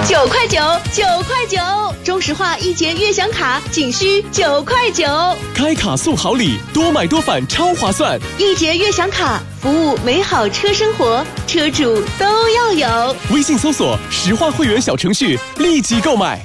9块9，9块9，中石化一节悦享卡仅需9块9， 开卡送好礼，多买多返超划算。 一节悦享卡，服务美好车生活，车主都要有。 微信搜索石化会员小程序，立即购买。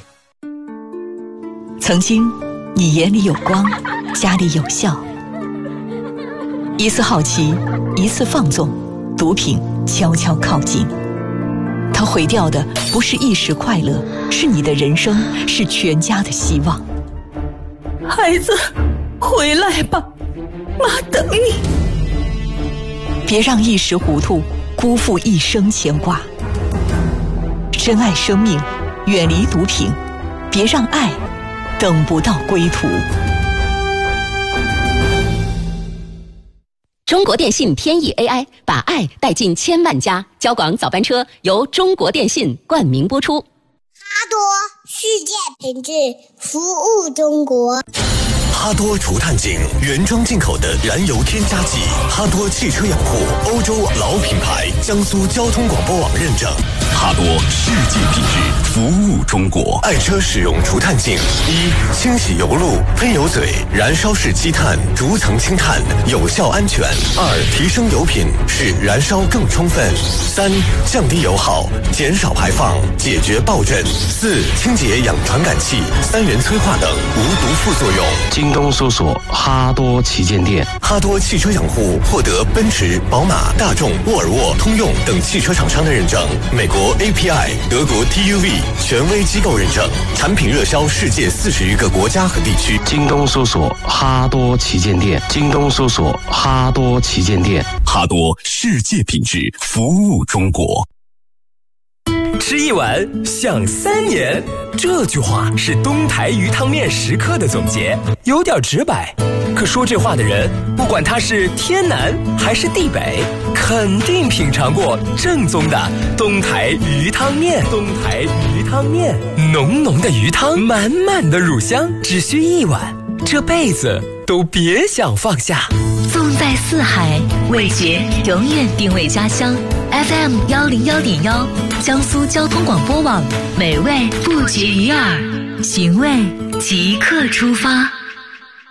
曾经，你眼里有光，家里有笑。一次好奇，一次放纵，毒品悄悄靠近。它毁掉的不是一时快乐，是你的人生，是全家的希望。 孩子，回来吧，妈等你。 别让一时糊涂辜负一生牵挂。珍爱生命，远离毒品，别让爱等不到归途。 中国电信天翼 AI 把爱带进千万家，交广早班车由中国电信冠名播出。 哈多，世界品质，服务中国。 哈多除碳井原装进口的燃油添加剂，哈多汽车养护欧洲老品牌，江苏交通广播网认证。 哈多世界品质，服务中国。 爱车使用除碳净：一、清洗油路、喷油嘴、燃烧式积碳，逐层清碳，有效安全；二、提升油品，使燃烧更充分；三、降低油耗，减少排放，解决爆震；四、清洁氧传感器、三元催化等无毒副作用。 京东搜索哈多旗舰店。 哈多汽车养护获得奔驰、宝马、大众、沃尔沃、通用等汽车厂商的认证，美国 API、德国 TUV 权威机构认证，产品热销世界40余个国家和地区。 京东搜索哈多旗舰店。京东搜索哈多旗舰店。 哈多世界品质，服务中国。 吃一碗想3年，这句话是东台鱼汤面食客的总结，有点直白。可说这话的人，不管他是天南还是地北，肯定品尝过正宗的东台鱼汤面。东台鱼汤面，浓浓的鱼汤，满满的乳香，只需一碗，这辈子都别想放下。 纵在四海，味觉永远定位家乡。FM 101.1，江苏交通广播网，美味不绝于耳，寻味即刻出发。